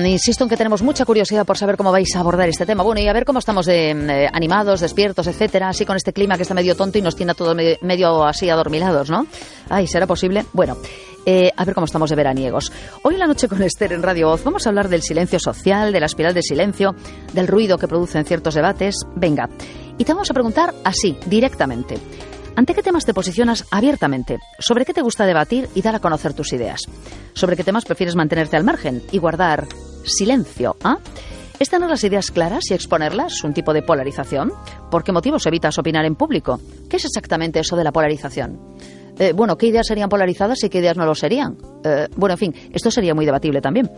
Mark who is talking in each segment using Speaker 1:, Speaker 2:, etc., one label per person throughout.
Speaker 1: insisto en que tenemos mucha curiosidad por saber cómo vais a abordar este tema. Bueno, y a ver cómo estamos de animados, despiertos, etcétera, así con este clima que está medio tonto y nos tiene a todos medio así adormilados, ¿no? Ay, ¿será posible? Bueno, a ver cómo estamos de veraniegos. Hoy en La Noche con Esther en Radio Voz vamos a hablar del silencio social, de la espiral de silencio, del ruido que producen ciertos debates. Venga, y te vamos a preguntar así, directamente. ¿Ante qué temas te posicionas abiertamente? ¿Sobre qué te gusta debatir y dar a conocer tus ideas? ¿Sobre qué temas prefieres mantenerte al margen y guardar silencio? ¿Es tener las ideas claras y exponerlas un tipo de polarización? ¿Por qué motivos evitas opinar en público? ¿Qué es exactamente eso de la polarización? Bueno, ¿qué ideas serían polarizadas y qué ideas no lo serían? Bueno, en fin, esto sería muy debatible también.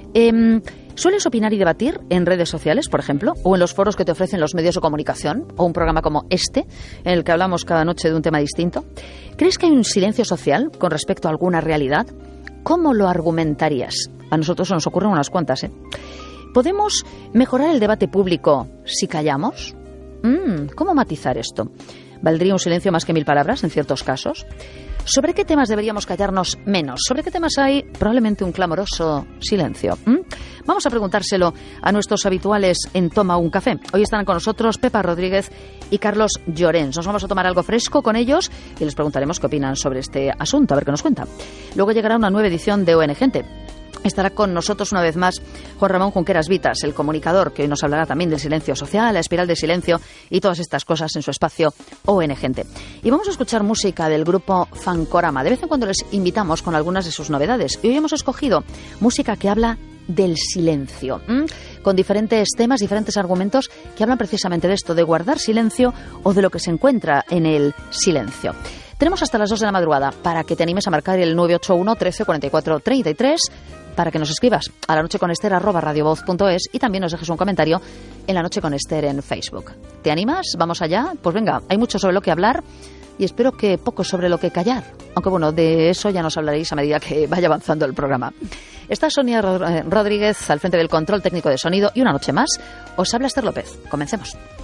Speaker 1: ¿Sueles opinar y debatir en redes sociales, por ejemplo, o en los foros que te ofrecen los medios de comunicación, o un programa como este, en el que hablamos cada noche de un tema distinto? ¿Crees que hay un silencio social con respecto a alguna realidad? ¿Cómo lo argumentarías? A nosotros nos ocurren unas cuantas, ¿eh? ¿Podemos mejorar el debate público si callamos? ¿Cómo matizar esto? ¿Valdría un silencio más que 1000 palabras en ciertos casos? ¿Sobre qué temas deberíamos callarnos menos? ¿Sobre qué temas hay probablemente un clamoroso silencio? Vamos a preguntárselo a nuestros habituales en Toma un Café. Hoy estarán con nosotros Pepa Rodríguez y Carlos Llorens. Nos vamos a tomar algo fresco con ellos y les preguntaremos qué opinan sobre este asunto, a ver qué nos cuentan. Luego llegará una nueva edición de ON Gente. Estará con nosotros una vez más Juan Ramón Junqueras Vitas, el comunicador, que hoy nos hablará también del silencio social, la espiral de silencio y todas estas cosas en su espacio ON Gente. Y vamos a escuchar música del grupo Fancorama. De vez en cuando les invitamos con algunas de sus novedades. Y hoy hemos escogido música que habla del silencio, con diferentes temas, diferentes argumentos que hablan precisamente de esto, de guardar silencio o de lo que se encuentra en el silencio. Tenemos hasta las 2 de la madrugada para que te animes a marcar el 981 13 44 33, para que nos escribas a lanocheconester@radiovoz.es y también nos dejes un comentario en La Noche con Esther en Facebook. ¿Te animas? ¿Vamos allá? Pues venga, hay mucho sobre lo que hablar y espero que poco sobre lo que callar. Aunque bueno, de eso ya nos hablaréis a medida que vaya avanzando el programa. Está Sonia Rodríguez al frente del control técnico de sonido y una noche más os habla Esther López. Comencemos.